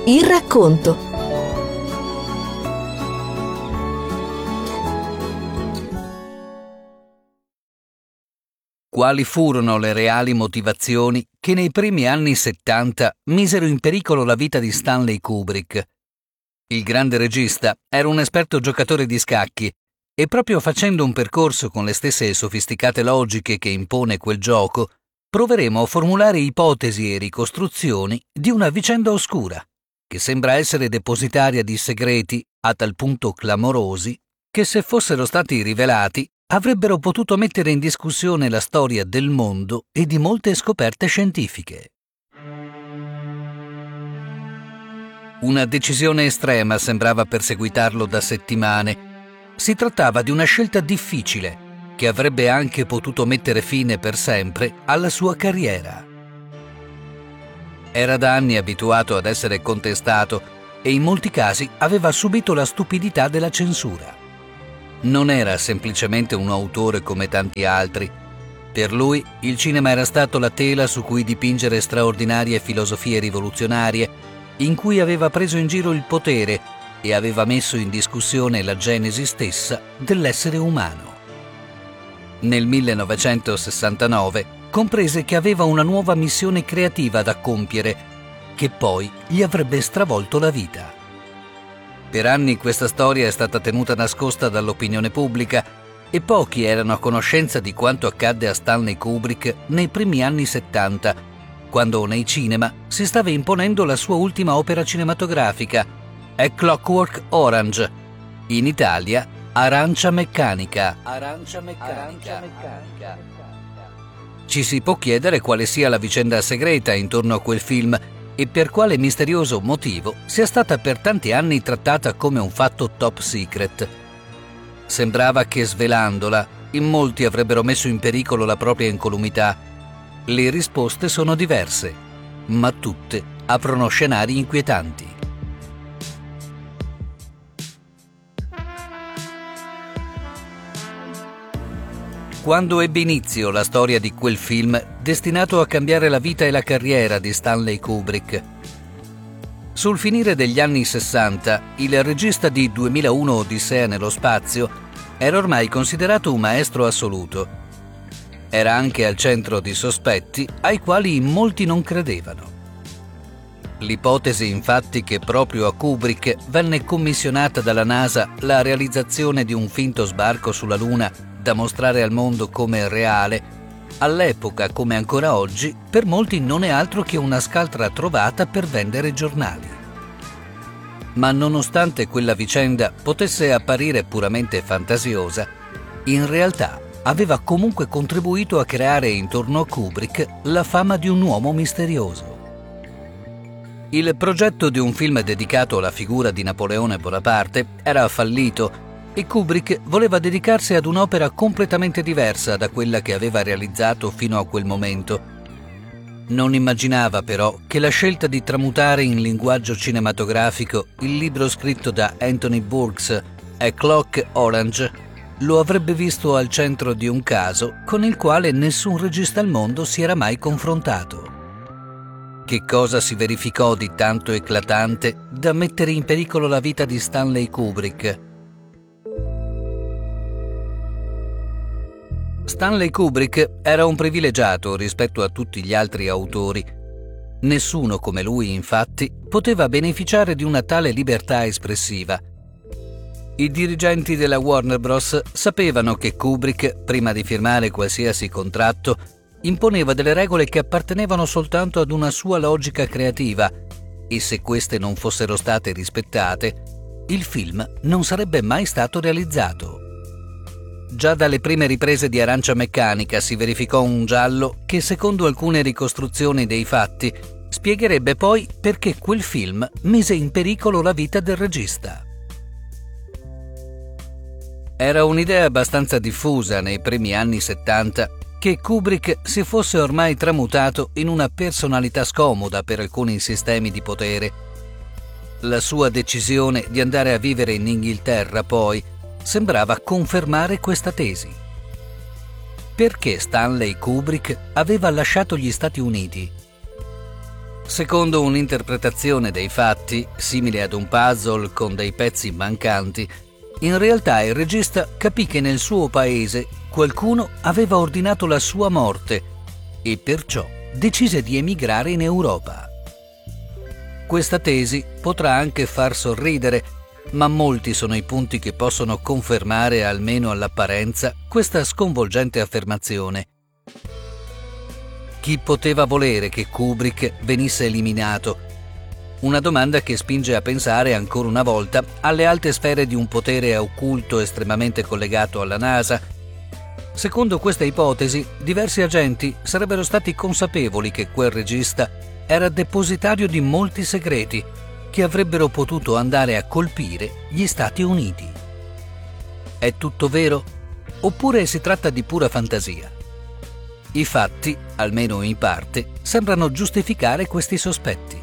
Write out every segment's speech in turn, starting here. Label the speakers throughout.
Speaker 1: Il racconto.
Speaker 2: Quali furono le reali motivazioni che nei primi anni 70 misero in pericolo la vita di Stanley Kubrick? Il grande regista era un esperto giocatore di scacchi e proprio facendo un percorso con le stesse sofisticate logiche che impone quel gioco, proveremo a formulare ipotesi e ricostruzioni di una vicenda oscura, che sembra essere depositaria di segreti a tal punto clamorosi che se fossero stati rivelati avrebbero potuto mettere in discussione la storia del mondo e di molte scoperte scientifiche. Una decisione estrema sembrava perseguitarlo da settimane. Si trattava di una scelta difficile che avrebbe anche potuto mettere fine per sempre alla sua carriera. Era da anni abituato ad essere contestato e in molti casi aveva subito la stupidità della censura. Non era semplicemente un autore come tanti altri. Per lui il cinema era stato la tela su cui dipingere straordinarie filosofie rivoluzionarie, in cui aveva preso in giro il potere e aveva messo in discussione la genesi stessa dell'essere umano. Nel 1969 comprese che aveva una nuova missione creativa da compiere, che poi gli avrebbe stravolto la vita. Per anni questa storia è stata tenuta nascosta dall'opinione pubblica e pochi erano a conoscenza di quanto accadde a Stanley Kubrick nei primi anni 70, quando nei cinema si stava imponendo la sua ultima opera cinematografica, A Clockwork Orange, in Italia Arancia Meccanica. Ci si può chiedere quale sia la vicenda segreta intorno a quel film e per quale misterioso motivo sia stata per tanti anni trattata come un fatto top secret. Sembrava che svelandola, in molti avrebbero messo in pericolo la propria incolumità. Le risposte sono diverse, ma tutte aprono scenari inquietanti. Quando ebbe inizio la storia di quel film destinato a cambiare la vita e la carriera di Stanley Kubrick? Sul finire degli anni 60, il regista di 2001 Odissea nello spazio era ormai considerato un maestro assoluto. Era anche al centro di sospetti ai quali molti non credevano. L'ipotesi infatti che proprio a Kubrick venne commissionata dalla NASA la realizzazione di un finto sbarco sulla Luna da mostrare al mondo come reale, all'epoca come ancora oggi, per molti non è altro che una scaltra trovata per vendere giornali. Ma nonostante quella vicenda potesse apparire puramente fantasiosa, in realtà aveva comunque contribuito a creare intorno a Kubrick la fama di un uomo misterioso. Il progetto di un film dedicato alla figura di Napoleone Bonaparte era fallito e Kubrick voleva dedicarsi ad un'opera completamente diversa da quella che aveva realizzato fino a quel momento. Non immaginava però che la scelta di tramutare in linguaggio cinematografico il libro scritto da Anthony Burgess, A Clock Orange, lo avrebbe visto al centro di un caso con il quale nessun regista al mondo si era mai confrontato. Che cosa si verificò di tanto eclatante da mettere in pericolo la vita di Stanley Kubrick? Stanley Kubrick era un privilegiato rispetto a tutti gli altri autori. Nessuno come lui, infatti, poteva beneficiare di una tale libertà espressiva. I dirigenti della Warner Bros. Sapevano che Kubrick, prima di firmare qualsiasi contratto, imponeva delle regole che appartenevano soltanto ad una sua logica creativa e se queste non fossero state rispettate, il film non sarebbe mai stato realizzato. Già dalle prime riprese di Arancia Meccanica si verificò un giallo che, secondo alcune ricostruzioni dei fatti, spiegherebbe poi perché quel film mise in pericolo la vita del regista. Era un'idea abbastanza diffusa nei primi anni 70 che Kubrick si fosse ormai tramutato in una personalità scomoda per alcuni sistemi di potere. La sua decisione di andare a vivere in Inghilterra, poi, sembrava confermare questa tesi. Perché Stanley Kubrick aveva lasciato gli Stati Uniti? Secondo un'interpretazione dei fatti, simile ad un puzzle con dei pezzi mancanti, in realtà il regista capì che nel suo paese qualcuno aveva ordinato la sua morte e perciò decise di emigrare in Europa. Questa tesi potrà anche far sorridere, ma molti sono i punti che possono confermare, almeno all'apparenza, questa sconvolgente affermazione. Chi poteva volere che Kubrick venisse eliminato? Una domanda che spinge a pensare ancora una volta alle alte sfere di un potere occulto estremamente collegato alla NASA. Secondo questa ipotesi, diversi agenti sarebbero stati consapevoli che quel regista era depositario di molti segreti che avrebbero potuto andare a colpire gli Stati Uniti. È tutto vero? Oppure si tratta di pura fantasia? I fatti, almeno in parte, sembrano giustificare questi sospetti.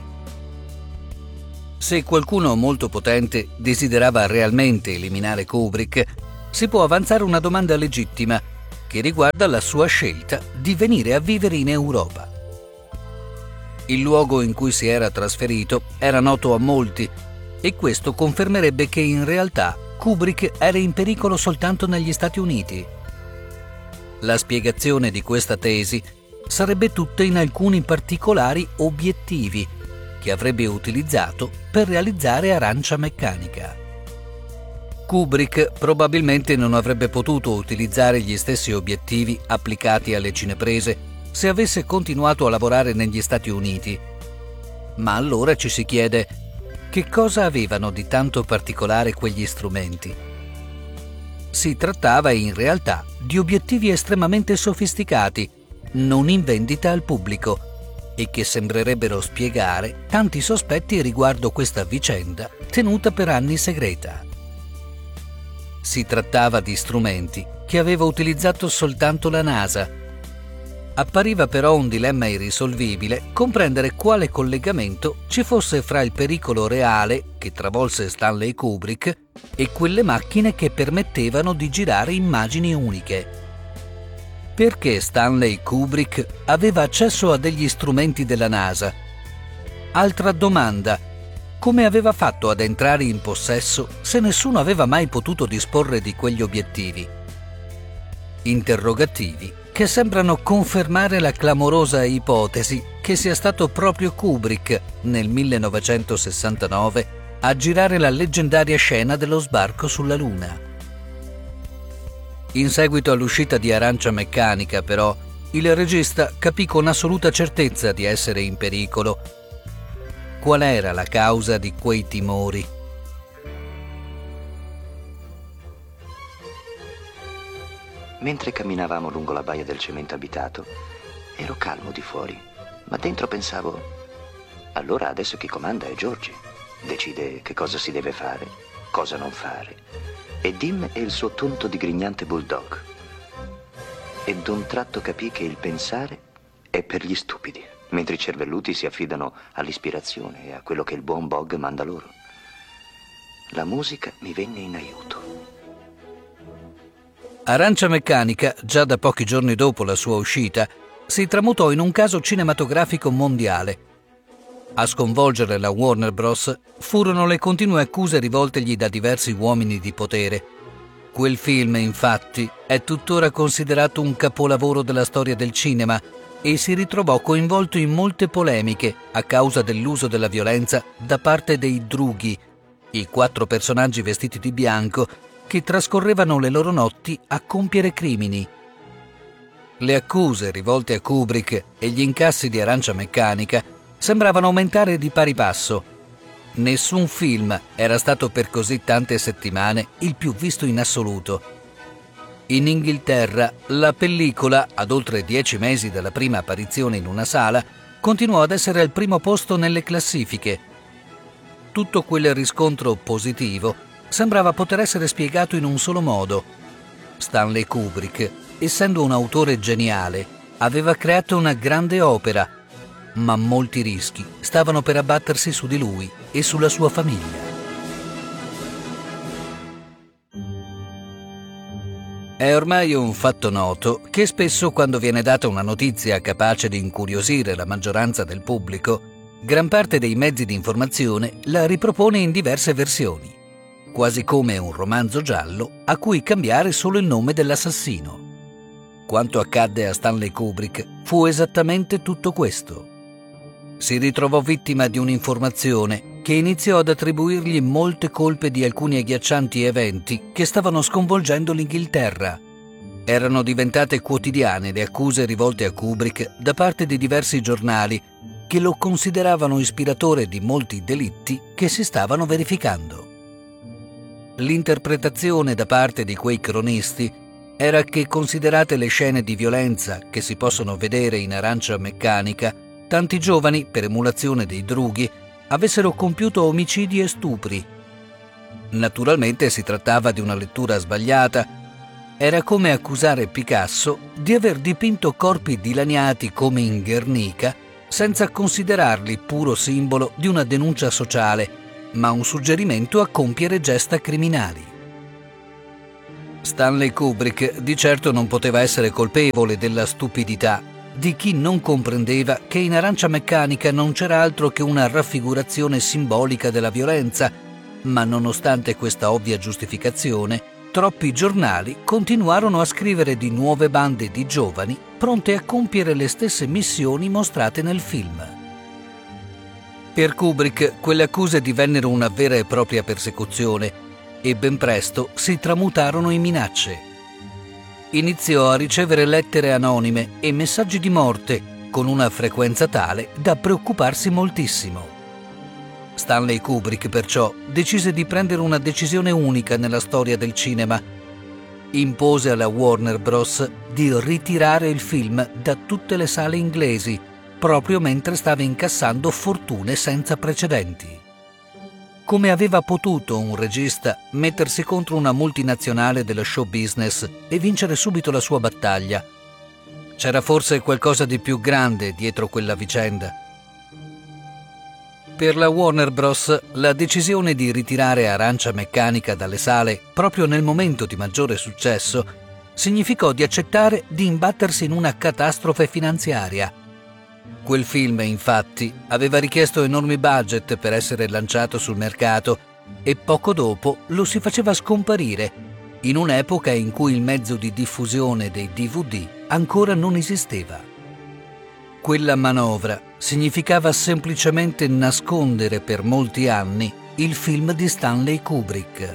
Speaker 2: Se qualcuno molto potente desiderava realmente eliminare Kubrick, si può avanzare una domanda legittima che riguarda la sua scelta di venire a vivere in Europa. Il luogo in cui si era trasferito era noto a molti e questo confermerebbe che in realtà Kubrick era in pericolo soltanto negli Stati Uniti. La spiegazione di questa tesi sarebbe tutta in alcuni particolari obiettivi che avrebbe utilizzato per realizzare Arancia Meccanica. Kubrick probabilmente non avrebbe potuto utilizzare gli stessi obiettivi applicati alle cineprese se avesse continuato a lavorare negli Stati Uniti. Ma allora ci si chiede: che cosa avevano di tanto particolare quegli strumenti? Si trattava in realtà di obiettivi estremamente sofisticati, non in vendita al pubblico, e che sembrerebbero spiegare tanti sospetti riguardo questa vicenda tenuta per anni segreta. Si trattava di strumenti che aveva utilizzato soltanto la NASA. Appariva però un dilemma irrisolvibile comprendere quale collegamento ci fosse fra il pericolo reale che travolse Stanley Kubrick e quelle macchine che permettevano di girare immagini uniche. Perché Stanley Kubrick aveva accesso a degli strumenti della NASA? Altra domanda: come aveva fatto ad entrare in possesso se nessuno aveva mai potuto disporre di quegli obiettivi? Interrogativi che sembrano confermare la clamorosa ipotesi che sia stato proprio Kubrick, nel 1969, a girare la leggendaria scena dello sbarco sulla Luna. In seguito all'uscita di Arancia Meccanica, però, il regista capì con assoluta certezza di essere in pericolo. Qual era la causa di quei timori?
Speaker 1: Mentre camminavamo lungo la baia del cemento abitato, ero calmo di fuori, ma dentro pensavo: allora adesso chi comanda è Georgie. Decide che cosa si deve fare, cosa non fare. E Dim è il suo tonto digrignante bulldog. E d'un tratto capì che il pensare è per gli stupidi, mentre i cervelluti si affidano all'ispirazione e a quello che il buon Bog manda loro. La musica mi venne in aiuto.
Speaker 2: Arancia Meccanica, già da pochi giorni dopo la sua uscita, si tramutò in un caso cinematografico mondiale. A sconvolgere la Warner Bros. Furono le continue accuse rivoltegli da diversi uomini di potere. Quel film, infatti, è tuttora considerato un capolavoro della storia del cinema e si ritrovò coinvolto in molte polemiche a causa dell'uso della violenza da parte dei drughi, i 4 personaggi vestiti di bianco che trascorrevano le loro notti a compiere crimini. Le accuse rivolte a Kubrick e gli incassi di Arancia Meccanica sembravano aumentare di pari passo. Nessun film era stato per così tante settimane il più visto in assoluto. In Inghilterra, la pellicola, ad oltre 10 mesi dalla prima apparizione in una sala, continuò ad essere al primo posto nelle classifiche. Tutto quel riscontro positivo sembrava poter essere spiegato in un solo modo. Stanley Kubrick, essendo un autore geniale, aveva creato una grande opera, ma molti rischi stavano per abbattersi su di lui e sulla sua famiglia. È ormai un fatto noto che spesso quando viene data una notizia capace di incuriosire la maggioranza del pubblico, gran parte dei mezzi di informazione la ripropone in diverse versioni, quasi come un romanzo giallo a cui cambiare solo il nome dell'assassino. Quanto accadde a Stanley Kubrick fu esattamente tutto questo. Si ritrovò vittima di un'informazione che iniziò ad attribuirgli molte colpe di alcuni agghiaccianti eventi che stavano sconvolgendo l'Inghilterra. Erano diventate quotidiane le accuse rivolte a Kubrick da parte di diversi giornali che lo consideravano ispiratore di molti delitti che si stavano verificando. L'interpretazione da parte di quei cronisti era che, considerate le scene di violenza che si possono vedere in Arancia Meccanica, tanti giovani, per emulazione dei drughi, avessero compiuto omicidi e stupri. Naturalmente si trattava di una lettura sbagliata. Era come accusare Picasso di aver dipinto corpi dilaniati come in Guernica senza considerarli puro simbolo di una denuncia sociale, ma un suggerimento a compiere gesta criminali. Stanley Kubrick di certo non poteva essere colpevole della stupidità di chi non comprendeva che in Arancia Meccanica non c'era altro che una raffigurazione simbolica della violenza, ma nonostante questa ovvia giustificazione, troppi giornali continuarono a scrivere di nuove bande di giovani pronte a compiere le stesse missioni mostrate nel film. Per Kubrick quelle accuse divennero una vera e propria persecuzione e ben presto si tramutarono in minacce. Iniziò a ricevere lettere anonime e messaggi di morte con una frequenza tale da preoccuparsi moltissimo. Stanley Kubrick perciò decise di prendere una decisione unica nella storia del cinema. Impose alla Warner Bros. Di ritirare il film da tutte le sale inglesi, proprio mentre stava incassando fortune senza precedenti. Come aveva potuto un regista mettersi contro una multinazionale dello show business e vincere subito la sua battaglia? C'era forse qualcosa di più grande dietro quella vicenda. Per la Warner Bros. La decisione di ritirare Arancia Meccanica dalle sale proprio nel momento di maggiore successo significò di accettare di imbattersi in una catastrofe finanziaria. Quel film, infatti, aveva richiesto enormi budget per essere lanciato sul mercato e poco dopo lo si faceva scomparire, in un'epoca in cui il mezzo di diffusione dei DVD ancora non esisteva. Quella manovra significava semplicemente nascondere per molti anni il film di Stanley Kubrick.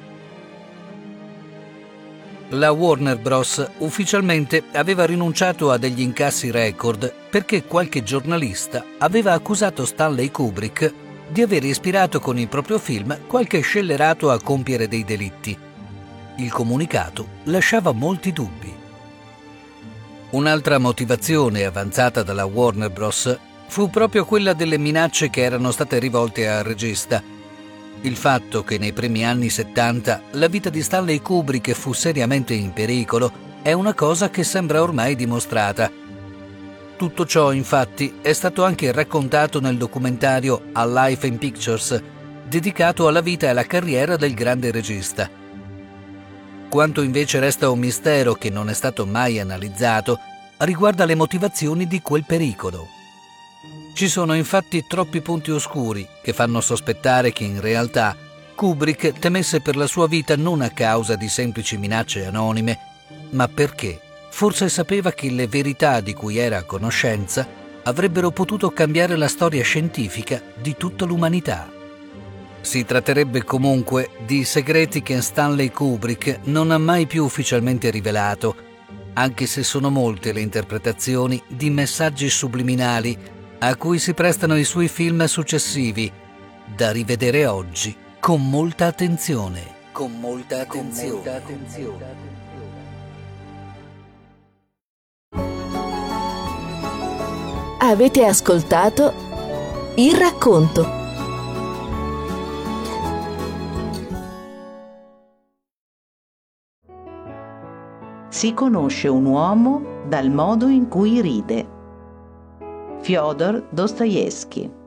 Speaker 2: La Warner Bros. Ufficialmente aveva rinunciato a degli incassi record perché qualche giornalista aveva accusato Stanley Kubrick di aver ispirato con il proprio film qualche scellerato a compiere dei delitti. Il comunicato lasciava molti dubbi. Un'altra motivazione avanzata dalla Warner Bros. Fu proprio quella delle minacce che erano state rivolte al regista. Il fatto che nei primi anni 70 la vita di Stanley Kubrick fu seriamente in pericolo è una cosa che sembra ormai dimostrata. Tutto ciò, infatti, è stato anche raccontato nel documentario A Life in Pictures, dedicato alla vita e alla carriera del grande regista. Quanto invece resta un mistero che non è stato mai analizzato, riguarda le motivazioni di quel pericolo. Ci sono infatti troppi punti oscuri che fanno sospettare che in realtà Kubrick temesse per la sua vita non a causa di semplici minacce anonime, ma perché forse sapeva che le verità di cui era a conoscenza avrebbero potuto cambiare la storia scientifica di tutta l'umanità. Si tratterebbe comunque di segreti che Stanley Kubrick non ha mai più ufficialmente rivelato, anche se sono molte le interpretazioni di messaggi subliminali a cui si prestano i suoi film successivi, da rivedere oggi con molta attenzione.
Speaker 3: Avete ascoltato Il Racconto.
Speaker 4: Si conosce un uomo dal modo in cui ride. Fyodor Dostoevskij.